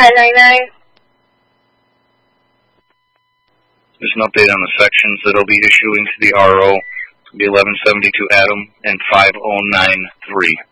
99. There's an update on the sections that will be issuing to the RO. It'll be 1172 Adam and 5093.